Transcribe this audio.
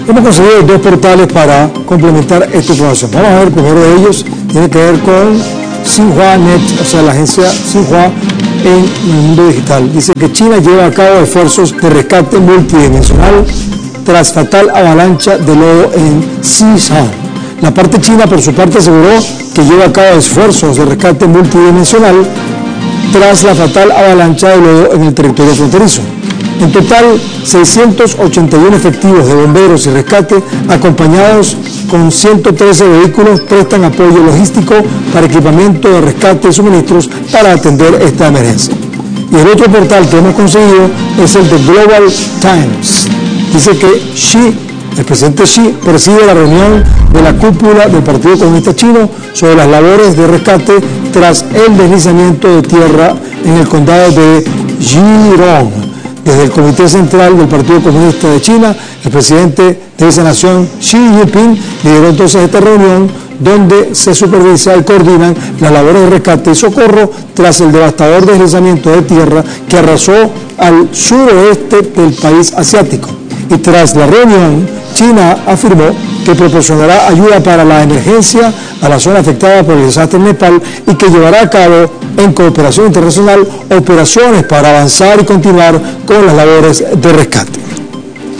Hemos conseguido dos portales para complementar esta información. Vamos a ver, el primero de ellos tiene que ver con Xinhua Net, o sea, la agencia Xinhua en el mundo digital. Dice que China lleva a cabo esfuerzos de rescate multidimensional tras fatal avalancha de lodo en Xishan. La parte china, por su parte, aseguró que lleva a cabo esfuerzos de rescate multidimensional tras la fatal avalancha de lodo en el territorio fronterizo. En total, 681 efectivos de bomberos y rescate, acompañados con 113 vehículos, prestan apoyo logístico para equipamiento de rescate y suministros para atender esta emergencia. Y el otro portal que hemos conseguido es el de Global Times. Dice que el presidente Xi preside la reunión de la cúpula del Partido Comunista Chino sobre las labores de rescate tras el deslizamiento de tierra en el condado de Zhejiang. Desde el Comité Central del Partido Comunista de China, el presidente de esa nación, Xi Jinping, lideró entonces esta reunión donde se supervisa y coordinan las labores de rescate y socorro tras el devastador deslizamiento de tierra que arrasó al suroeste del país asiático. Y tras la reunión, China afirmó que proporcionará ayuda para la emergencia a la zona afectada por el desastre en Nepal y que llevará a cabo en cooperación internacional operaciones para avanzar y continuar con las labores de rescate.